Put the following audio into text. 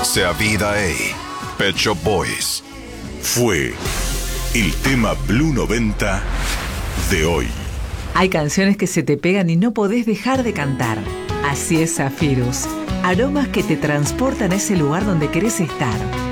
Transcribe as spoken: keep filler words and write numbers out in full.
Sea Vida A, Pet Shop Boys. Fue el tema Blue noventa de hoy. Hay canciones que se te pegan y no podés dejar de cantar. Así es Zephyrus. Aromas que te transportan a ese lugar donde querés estar.